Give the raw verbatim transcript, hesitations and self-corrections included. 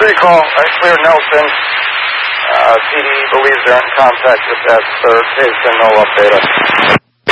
three call. I clear Nelson. Uh, P D believes they're in contact with that third patient. No update.